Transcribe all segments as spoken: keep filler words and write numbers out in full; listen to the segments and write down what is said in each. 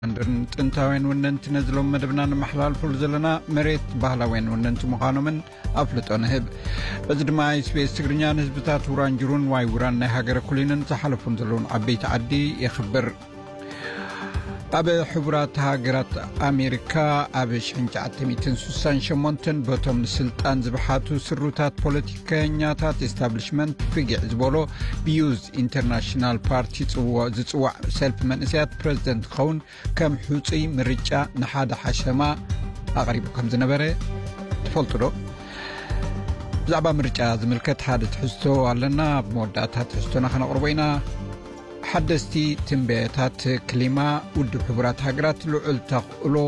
عندن تنتاوين وننت نزلوا مدبنا محلال فلزلنا مريت بهلاوين وننت مخانو من أفلتو نهب بزد ما يسبيس تقرنيان هزبتات ورانجرون واي وران نهاجر كلين تحلفون زلون عبيت عدي يخبر أبي حبرات هاجرات أمريكا أبي شنجات ميتين سوسان شمونتن بوتوم السلطان زبحاتو سروتات بوليتيكينياتات استابلشمنت فيجي زبولو بيوز انترناشنال بارتي زتوع سيلف منسيات بريزيدنت خون كم حوصي مرجع نحاد حشما أغريبكم زنبري تفولترو زعبا مرجع زملكت حادث حستو علنا بموداتات حستونا خنا قربينا حدثتي تنبيتات كلمة ود حبرات هاجرات لعل تقلو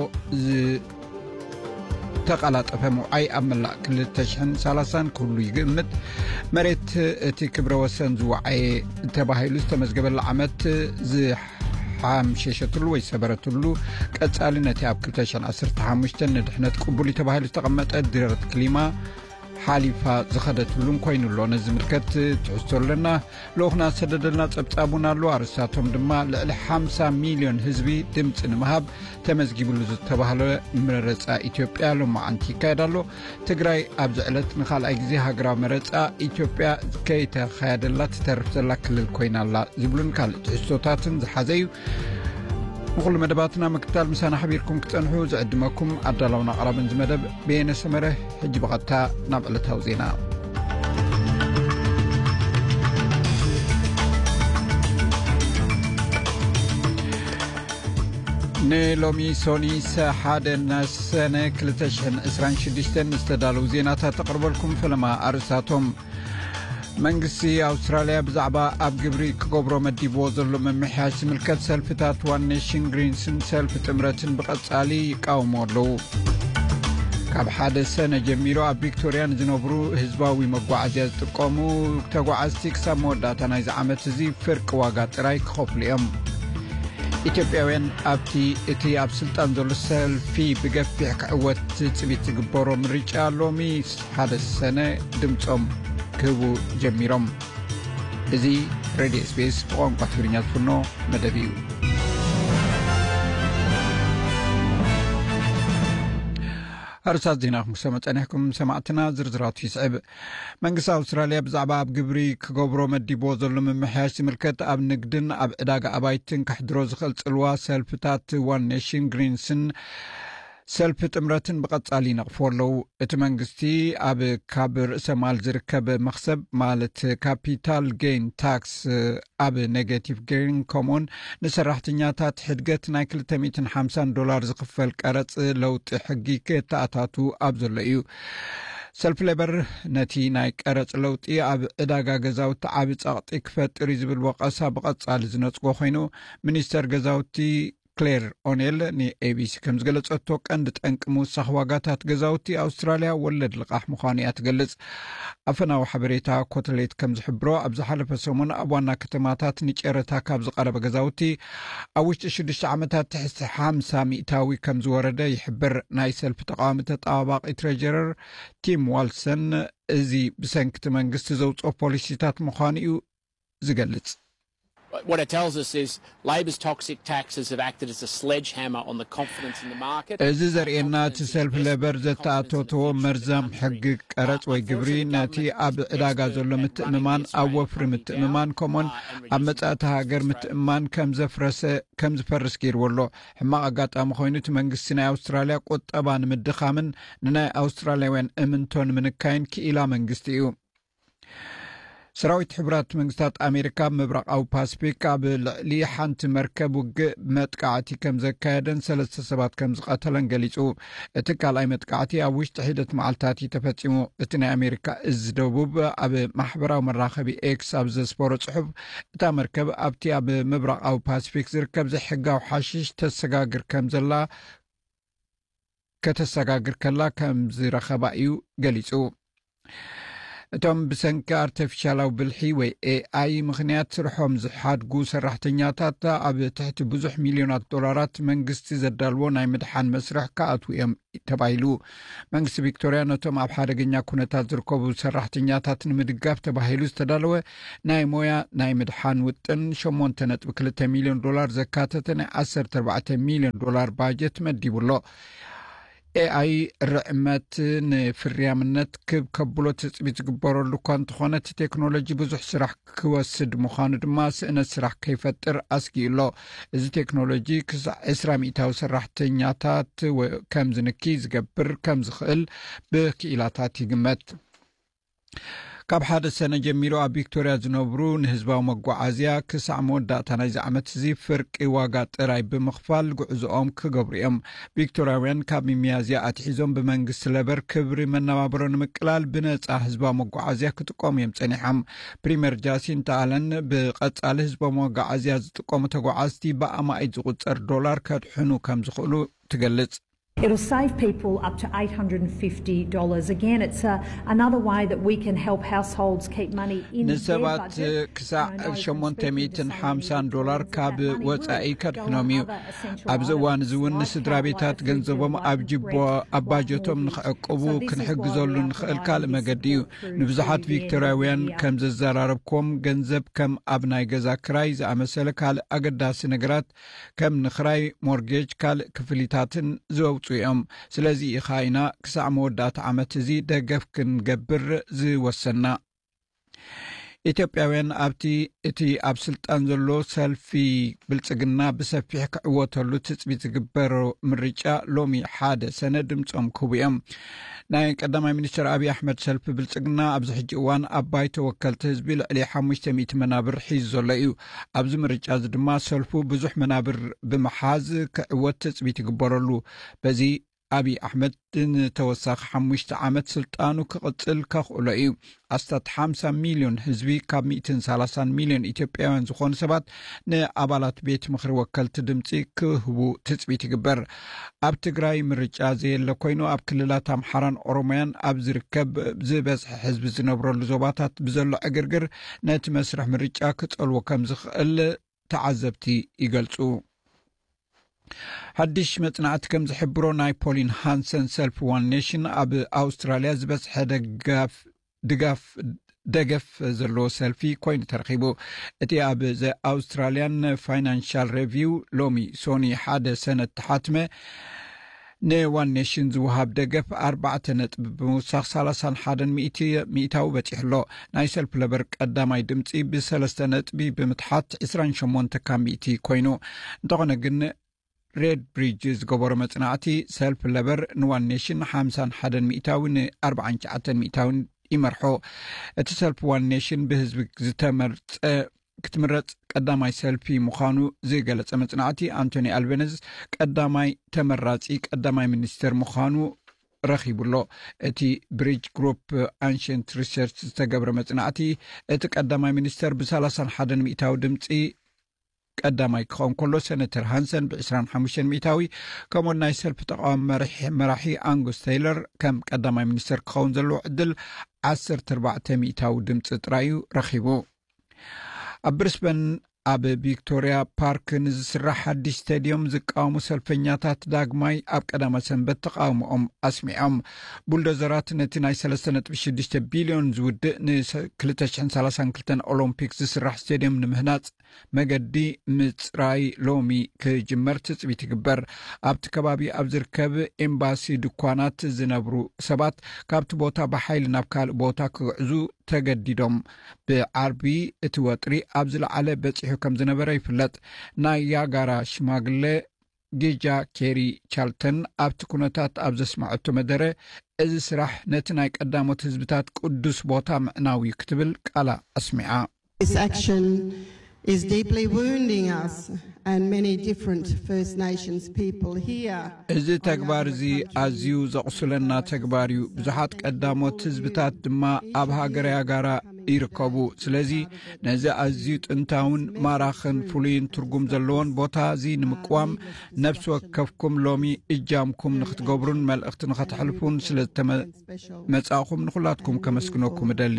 تقلات أفهمو أي أملا كل تشحن سالسان كله يقمت مريت تي كبر وسن زوعي تباهيلو استمزقب العمت زي حام شيشتلو ويسبرتلو كتسالينتي أب كل تشحن أسر تحامشتن ندحنت قبولي تباهيلو استقمت أدرت كلمة حالفا زخدت لون كوين لون زمركت تحسر لنا لوخنا سددلنا تبطابونا لو ارساتهم دما لخمسة مليون حزبي دمص نمهاب تمزغيب لو تباهله مررصا ايثيوبيا لو ما انتي كايدالو تግራይ ابزعلت نخال اي غزي هاغرا مررصا ايثيوبيا كيتا خيادلات ترفزلا كلل كوينالا زبلون كال تحسوتاتن زحازيو وكل مدباتنا مكتال مسانا حبيركم كتنحو زعدمكم عدالونا قرابن زمدب بين سمره حج بغتا نابعلتها وزينا نيلومي سوني ساحادة الناس سنة كلتشهن اسران شديشتن استدالو زيناتا تقرب لكم فلما أرساتهم منقسي أستراليا بزعبا أب جبري كقبرو مديبو ظلو من محاش ملكت سلفتات وان نيشن جرينسن سلفت امرتن بقصالي يقاومو لو كاب حادث سنة جميلو أب فيكتوريان زنوبرو هزباوي مقوعزيز تقومو تقوعزتك ساموداتا نايز عمت زي فرق واقات راي كخوف ليهم إثيوبياوين أبتي إتي أب سلطان زول السلفي بقفح كعوات تبيت تقبرو من ريجالو ميس حادث سنة دمتهم كبو جميرم ازي راديو سبيس قوم قطرينيات فنو مدبيو أرسال ديناكم سمت أنكم سمعتنا زرزرات في سعب منقصة أستراليا بزعبا أب قبري كقبرو مديبو ظلو من محياش ملكت أب نقدن أب إداق أبايتن كحدروز خلط الوا سلفتات وان نيشن جرينسن سلفت امرتن بقصالي نقفولو اتمنغستي اب كابر سمال زركب مخسب مالت كابيتال جين تاكس اب نيجاتيف جين كومون نسرحتنياتات حدقت نايكل تميتن خمسين دولار زقفل قرص لوط حقي كتاتاتو ابزليو سلف ليبر نتي نايك قرص لوطي اب اداغا غزاوت اب صقطي كفطر يزبل وقصا بقصال زنصقو خوينو منستر غزاوتي كلير أونيل ني اي بي سي كمز قلت اتوك اند تنقمو سخواغاتات غزاوتي أستراليا ولد لقاح مخانيات قلت أفنا وحبريتا كوتليت كمز حبرو أبز حلف سومون أبوانا كتماتات نيجيرتا كابز قرب غزاوتي أوشت شدش عمتات تحس حامسا مئتاوي كمز ورده يحبر نايسل في تقامة طابق اتريجرر تيم والسن ازي بسنكت منقست زوت او بوليسيتات مخانيو زقلت. What it tells us is Labor's toxic taxes have acted as a sledgehammer on the confidence in the market. إذا زرينا تسلف لبر زتاتو مرزم حق قرص ويجبري ناتي أب إداغا زلو متأممان أو وفر متأممان كومون أمتأت هاجر متأممان كم زفرس كم زفرس كير ولو حما أقات أم خوينو تمنقسنا أستراليا قد أبان مدخامن ننا أستراليا وين أمنتون من كاين كي إلا منقستيو سراويت حبرات منقستات أمريكا مبرق أو باسفيك لي حانت مركب وق متقعتي كم زكايدن سلسة سبات كم زقاتلن قليسو اتكال أي متقعتي أوش تحيدت معلتاتي تفتيمو اتنا أمريكا ازدوبوب أب محبرة ومراخبي اكس أبز سبورت صحب اتا مركب أبتي أب مبرق أو باسفيك زركب زي حقا وحاشيش تسقاقر كم زلا كتسقاقر كلا كم زي رخبائيو قليسو እቶም ብሰንኪ ኣርቲፊሻላዊ ብልሒ ወይ ኤአይ ምክንያት ስርሖም ዝሓድጉ ሰራሕተኛታት ኣብ ትሕቲ ብዙሕ ሚልዮናት ዶላራት መንግስቲ ዘዳልዎ ናይ ምድሓን መስርሕ ከኣትዉ እዮም ተባሂሉ መንግስቲ ቪክቶርያ ነቶም ኣብ ሓደገኛ ኩነታት ዝርከቡ ሰራሕተኛታት ንምድጋፍ ተባሂሉ ዝተዳለወ ናይ ሞያ ናይ ምድሓን ውጥን ሸሞንተ ነጥቢ ክልተ ሚልዮን ዶላር ዘካተተ ናይ ዓሰርተ ኣርባዕተ ሚልዮን ዶላር ባጀት መዲቡሎ ኤአይ ርዕመት ንፍርያምነት ክብ ከብሎ ትፅቢት ዝግበረሉ እኳ እንተኾነት ቴክኖሎጂ ብዙሕ ስራሕ ክወስድ ምዃኑ ድማ ስእነት ስራሕ ከይፈጥር ኣስጊኡሎ እዚ ቴክኖሎጂ ክሳብ ዒስራ ሚእታዊ ሰራሕተኛታት ከም ዝንኪ ዝገብር ከም ዝኽእል ብክኢላታት ይግመት ካብ ሓደ ሰነ ጀሚሮ ኣብ ቪክቶርያ ዝነብሩ ንህዝባዊ መጓዓዝያ ክሳዕ መወዳእታ ናይዚ ዓመት እዚ ፍርቂ ዋጋ ጥራይ ብምኽፋል ጉዕዞኦም ክገብሩ እዮም ቪክቶርያውያን ካብ ሚያዝያ ኣትሒዞም ብመንግስቲ ለበር ክብሪ መነባብሮ ንምቅላል ብነፃ ህዝባዊ መጓዓዝያ ክጥቀሙ እዮም ፀኒሖም ፕሪምየር ጃሲንታ ኣለን ብቐፃሊ ህዝባዊ መጓዓዝያ ዝጥቀሙ ተጓዓዝቲ ብኣማኢት ዝቁፀር ዶላር ከድሕኑ ከም ዝኽእሉ ትገልጽ It'll save people up to eight hundred fifty dollars. Again, it's a, another way that we can help households keep money in their budget. كساع شمونت ميتن حامسان دولار كاب وصاي كدحنومي ابزوان زون سدرابيتات ገንዘቦም ኣብጅቦ ኣባጀቶም ንخعقبو ክንሕግዘሉ ንኽእል ካል መገዲዩ ንብዙሓት ቪክቶሪያውያን ከም ዘዘራረብኩም ገንዘብ ከም ኣብ ናይ ገዛ ክራይ ዝኣመሰለ ካል ኣገዳሲ ነገራት ከም ንኽራይ ሞርጌጅ ካል ክፍሊታትን ዝወ ዮም ስለዚ ኢኻይና ክሳዕ መወዳእታ ዓመት እዚ ደገፍ ክንገብር ዝወሰና ኢትዮጵያውያን ኣብቲ እቲ ኣብ ስልጣን ዘሎ ሰልፊ ብልጽግና ብሰፊሕ ክዕወተሉ ትጽቢት ዝግበር ምርጫ ሎሚ ሓደ ሰነ ድምፆም ክህቡ እዮም ናይ ቀዳማይ ሚኒስትር ኣብይ ኣሕመድ ሰልፊ ብልጽግና ኣብዚ ሕጂ እዋን ኣባይ ተወከልቲ ህዝቢ ልዕሊ ሓሙሽተ ሚእቲ መናብር ሒዙ ዘሎ እዩ ኣብዚ ምርጫ እዚ ድማ ሰልፉ ብዙሕ መናብር ብምሓዝ ክዕወት ትጽቢት ይግበረሉ በዚ ኣብይ ኣሕመድ ንተወሳኺ ሓሙሽተ ዓመት ስልጣኑ ክቕፅል ከኽእሎ እዩ ኣስታት ሓምሳ ሚልዮን ህዝቢ ካብ ሚእትን ሰላሳን ሚልዮን ኢትዮጵያውያን ዝኾኑ ሰባት ንኣባላት ቤት ምክሪ ወከልቲ ድምፂ ክህቡ ትፅቢት ይግበር ኣብ ትግራይ ምርጫ ዘየለ ኮይኑ ኣብ ክልላት ኣምሓራን ኦሮሞያን ኣብ ዝርከብ ዝበዝሐ ህዝቢ ዝነብረሉ ዞባታት ብዘሎ ዕግርግር ነቲ መስርሕ ምርጫ ክፀልዎ ከም ዝኽእል ተዓዘብቲ ይገልጹ ሓድሽ መጽናዕቲ ከም ዝሕብሮ ናይ ፖሊን ሃንሰን ሰልፍ ዋን ኔሽን ኣብ ኣውስትራልያ ዝበዝሐ ደጋፍ ድጋፍ ደገፍ ዘለዎ ሰልፊ ኮይኑ ተረኺቡ እቲ ኣብ ዘ ኣውስትራልያን ፋይናንሻል ሪቪው ሎሚ ሶኒ ሓደ ሰነድ ተሓትመ ንዋን ኔሽን ዝውሃብ ደገፍ ኣርባዕተ ነጥቢ ብምውሳኽ ሰላሳን ሓደን ሚእታዊ በፂሕሎ ናይ ሰልፍ ለበር ቀዳማይ ድምፂ ብሰለስተ ነጥቢ ብምትሓት ዒስራን ሸሞንተ ካብ ሚእቲ ኮይኑ እንተኾነ ግን ሬድ ብሪጅ ዝገበሮ መጽናዕቲ ሰልፍ ለበር ንዋን ኔሽን ሓምሳን ሓደን ሚእታዊ ንኣርባዓን ሸዓተን ሚእታውን ይመርሖ እቲ ሰልፍ ዋን ኔሽን ብህዝቢ ዝተመርፀ ክትምረፅ ቀዳማይ ሰልፊ ምዃኑ ዝገለጸ መጽናዕቲ አንቶኒ ኣልቤነዝ ቀዳማይ ተመራፂ ቀዳማይ ሚኒስትር ምዃኑ ረኺቡሎ እቲ ብሪጅ ግሩፕ አንሸንት ሪሰርች ዝተገብረ መጽናዕቲ እቲ ቀዳማይ ሚኒስትር ብሰላሳን ሓደን ሚእታዊ ድምፂ ቀዳማይ ክኸውን ከሎ ሰነተር ሃንሰን ብዒስራን ሓሙሽተን ሚእታዊ ከምኡ ናይ ሰልፊ ተቃዋሚ መራሒ አንጉስ ቴይለር ከም ቀዳማይ ሚኒስትር ክኸውን ዘለዎ ዕድል ዓሰርተ ኣርባዕተ ሚእታዊ ድምፂ ጥራዩ ረኺቡ ኣብ ብሪስበን ኣብ ቪክቶርያ ፓርክ ንዝስራሕ ሓድሽ ስታድዮም ዝቃወሙ ሰልፈኛታት ዳግማይ ኣብ ቀዳማይ ሰንበት ተቃውሞኦም ኣስሚዖም ቡልዶዘራት ነቲ ናይ ሰለስተ ነጥቢ ሽዱሽተ ቢልዮን ዝውድእ ንክልተ ሽሕን ሰላሳን ክልተን ኦሎምፒክ ዝስራሕ ስታድዮም ንምህናፅ መገዲ ምፅራይ ሎሚ ክጅመር ትፅቢት ይግበር ኣብቲ ከባቢ ኣብ ዝርከብ ኤምባሲ ድኳናት ዝነብሩ ሰባት ካብቲ ቦታ ብሓይሊ ናብ ካልእ ቦታ ክግዕዙ ተገዲዶም ብዓርቢ እቲ ወጥሪ ኣብ ዝለዓለ በፂሑ ከም ዝነበረ ይፍለጥ ናይ ያጋራ ሽማግለ ጊጃ ኬሪ ቻልተን ኣብቲ ኩነታት ኣብ ዘስማዐቶ መደረ እዚ ስራሕ ነቲ ናይ ቀዳሞት ህዝብታት ቅዱስ ቦታ ምዕናዊ ክትብል ቃላ ኣስሚዓ This action is deeply wounding us and many different First Nations people here. እዚ ተግባር እዚ ኣዝዩ ዘቕስለና ተግባር እዩ ብዙሓት ቀዳሞት ህዝብታት ድማ ኣብ ሃገር ያጋራ ይርከቡ ስለዚ ነዚ ኣዝዩ ጥንታውን ማራኽን ፍሉይን ትርጉም ዘለዎን ቦታ እዚ ንምቅዋም ነፍሲ ወከፍኩም ሎሚ እጃምኩም ንኽትገብሩን መልእኽቲ ንኸተሕልፉን ስለተመጻእኹም ንኹላትኩም ከመስግነኩም እደሊ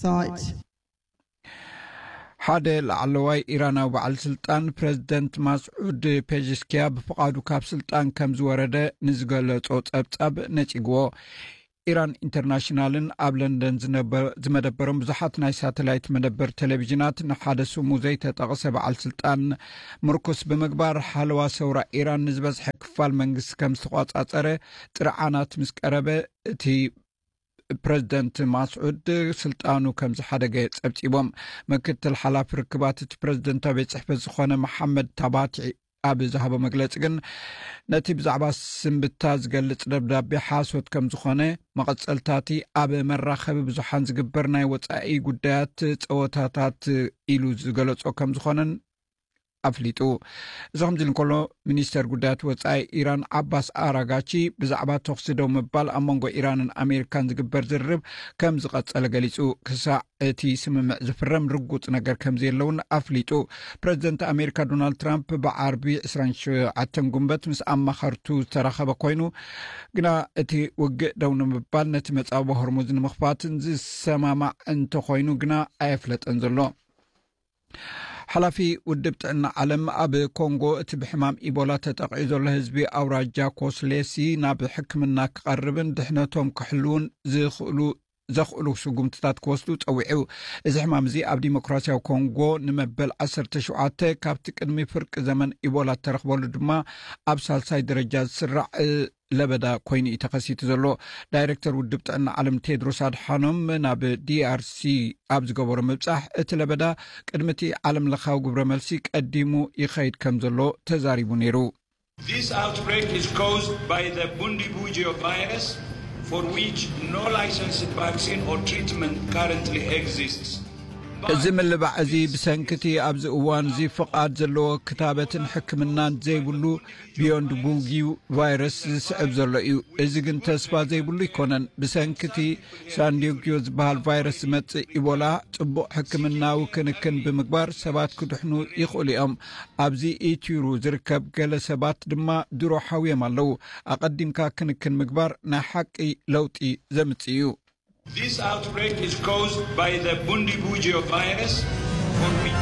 ሓደ ላዕለዋይ ኢራናዊ በዓል ስልጣን ፕሬዚደንት ማስዑድ ፔዜሽኪያ ብፍቃዱ ካብ ስልጣን ከም ዝወረደ ንዝገለጾ ጸብጻብ ነጺግዎ ኢራን ኢንተርናሽናልን ኣብ ለንደን ዝመደበሮም ብዙሓት ናይ ሳተላይት መደበር ቴሌቪዥናት ንሓደ ስሙ ዘይተጠቕሰ በዓል ስልጣን ምርኩስ ብምግባር ሓለዋ ሰውራ ኢራን ንዝበዝሐ ክፋል መንግስቲ ከም ዝተቋጻጸረ ጥርዓናት ምስ ቀረበ እቲ ፕሬዚደንት ማስዑድ ስልጣኑ ከም ዝሓደገ ጸብጺቦም ምክትል ሓላፊ ርክባት እቲ ፕሬዚደንታዊ ቤት ጽሕፈት ዝኾነ መሐመድ ታባቲ ኣብ ዝሃቦ መግለጺ ግን ነቲ ብዛዕባ ስምብታ ዝገልጽ ደብዳቤ ሓሶት ከም ዝኾነ መቐጸልታቲ ኣብ መራኸቢ ብዙሓን ዝግበር ናይ ወጻኢ ጉዳያት ጸወታታት ኢሉ ዝገለጾ ከም ዝኾነን ኣፍሊጡ እዚ ከምዚ እንከሎ ሚኒስተር ጉዳያት ወጻኢ ኢራን ዓባስ ኣራጋቺ ብዛዕባ ተኽሲ ደው ምባል ኣብ መንጎ ኢራንን ኣሜሪካን ዝግበር ዝርርብ ከም ዝቐጸለ ገሊጹ ክሳዕ እቲ ስምምዕ ዝፍረም ርጉፅ ነገር ከም ዘየለውን ኣፍሊጡ ፕሬዚደንት ኣሜሪካ ዶናልድ ትራምፕ ብዓርቢ ዕስራን ሸውዓተ ጉንበት ምስ ኣማኸርቱ ዝተራኸበ ኮይኑ ግና እቲ ውግእ ደው ንምባል ነቲ መጻወ ሆርሙዝ ንምኽፋትን ዝሰማማዕ እንተኮይኑ ግና ኣየፍለጠን ዘሎ ሓላፊ ውድብ ጥዕና ዓለም ኣብ ኮንጎ እቲ ብሕማም ኢቦላ ተጠቂዑ ዘሎ ህዝቢ ኣውራጃ ኮስሌሲ ናብ ሕክምና ክቐርብን ድሕነቶም ክሕልውን ዝኽእሉ ዘኽእሉ ስጉምትታት ክወስዱ ፀዊዑ እዚ ሕማም እዚ ኣብ ዲሞክራሲያዊ ኮንጎ ንመበል ዓሰርተ ሸውዓተ ካብቲ ቅድሚ ፍርቂ ዘመን ኢቦላ ተረኽበሉ ድማ ኣብ ሳልሳይ ደረጃ ዝስራዕ ለበዳ ኮይኑ ተኸሲቱ ዘሎ ዳይሬክተር ውድብ ጥዕና ዓለም ቴድሮስ ኣድሓኖም ናብ ዲአርሲ ኣብ ዝገበሮ ምብጻሕ እቲ ለበዳ ቅድሚቲ ዓለም ለኻዊ ግብረ መልሲ ቀዲሙ ይኸይድ ከም ዘሎ ተዛሪቡ ነይሩ This outbreak is caused by the Bundibugyo virus for which no licensed vaccine or treatment currently exists. እዚ ምልባዕ እዚ ብሰንክቲ ኣብዚ እዋን እዚ ፍቃድ ዘለዎ ክታበትን ሕክምናን ዘይብሉ ቢዮንድ ቡጊው ቫይረስ ዝስዕብ ዘሎ እዩ እዚ ግን ተስፋ ዘይብሉ ይኮነን ብሰንክቲ ሳንዲዮግዮ ዝበሃል ቫይረስ ዝመጽእ ኢቦላ ጽቡቕ ሕክምናዊ ክንክን ብምግባር ሰባት ክድሕኑ ይኽእሉ እዮም ኣብዚ ኢትዩሩ ዝርከብ ገለ ሰባት ድማ ድሮ ሓውዮም ኣለዉ ኣቐዲምካ ክንክን ምግባር ናይ ሓቂ ለውጢ ዘምጽእ እዩ This outbreak is caused by the Bundibugyo virus for which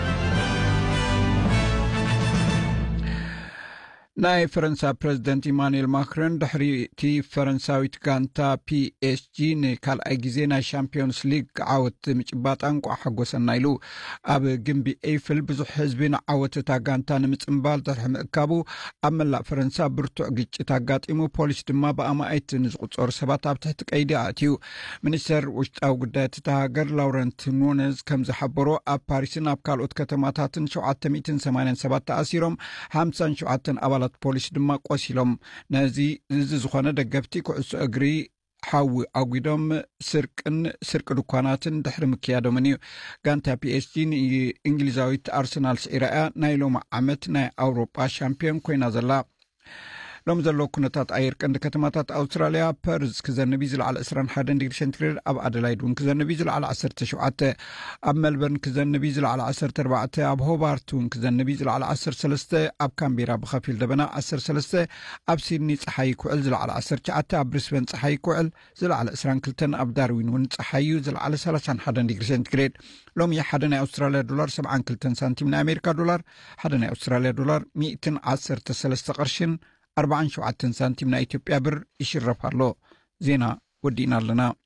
ናይ ፈረንሳይ ፕሬዚደንት ኢማኑኤል ማክሮን ድሕሪ እቲ ፈረንሳዊት ጋንታ ፒኤስጂ ንካልኣይ ግዜ ናይ ሻምፒዮንስ ሊግ ዓወት ምጭባጣን ቋ ሓጎሰና ኢሉ ኣብ ግንቢ ኤይፍል ብዙሕ ህዝቢ ንዓወት እታ ጋንታ ንምፅምባል ጥርሒ ምእካቡ ኣብ መላእ ፈረንሳ ብርቱዕ ግጭት ኣጋጢሙ ፖሊስ ድማ ብኣማኢት ንዝቁፀሩ ሰባት ኣብ ትሕቲ ቀይዲ ኣትዩ ሚኒስተር ውሽጣዊ ጉዳያት እታ ሃገር ላውረንት ኑኔዝ ከም ዝሓበሮ ኣብ ፓሪስን ኣብ ካልኦት ከተማታትን ሸውዓተ ሚእትን ሰማንያን ሰባት ተኣሲሮም ሓምሳን ሸውዓተን ኣባላት ፖሊስ ድማ ቆሲሎም ነዚ እዚ ዝኾነ ደገፍቲ ኩዕሶ እግሪ ሓዊ ኣጉዶም ስርቅን ስርቂ ድኳናትን ድሕሪ ምክያዶምን እዩ ጋንታ ፒኤስጂ እንግሊዛዊት ኣርሰናል ስዒራያ ናይ ሎማ ዓመት ናይ ኣውሮጳ ሻምፒዮን ኮይና ዘላ ሎም ዘሎ ኩነታት ኣየር ቀንዲ ከተማታት ኣውስትራልያ ፐርዝ ክዘንብ ዝለዓለ عشرين وواحد ዲግሪ ሴንቲግሬድ ኣብ ኣደላይድ እውን ክዘንብ ዝለዓለ عشرة وسبعة ኣብ ሜልበርን ክዘንብ ዝለዓለ عشرة وأربعة ኣብ ሆባርት እውን ክዘንብ ዝለዓለ عشرة وثلاثة ኣብ ካምቤራ ብኸፊል ደበና عشرة وثلاثة ኣብ ሲድኒ ፀሓይ ኩዕል ዝለዓለ عشرة وتسعة ኣብ ብሪስበን ፀሓይ ኩዕል ዝለዓለ عشرين وكلتا ኣብ ዳርዊን እውን ፀሓይ ዝለዓለ ثلاثين وواحد ዲግሪ ሴንቲግሬድ ሎም ሓደ ናይ ኣውስትራልያ ዶላር سبعة وثلاثين ሳንቲም ናይ ኣሜሪካ ዶላር ሓደ ናይ ኣውስትራልያ ዶላር مئة وعشرة وثلاثة قرشን أربعة وسبعين سنتيم نا إثيوبيا بر يشرف الله زينا ودينا لنا